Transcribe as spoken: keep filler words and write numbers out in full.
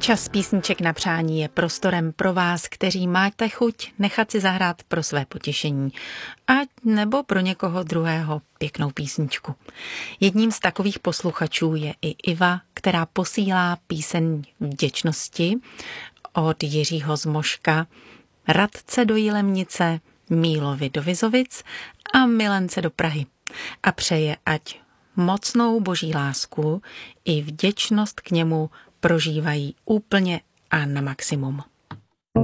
Čas písniček na přání je prostorem pro vás, kteří máte chuť nechat si zahrát pro své potěšení, ať nebo pro někoho druhého pěknou písničku. Jedním z takových posluchačů je i Iva, která posílá píseň vděčnosti od Jiřího z Moška, Radce do Jilemnice, Mílovi do Vizovic a Milence do Prahy. A přeje, ať mocnou boží lásku i vděčnost k němu prožívají úplně a na maximum.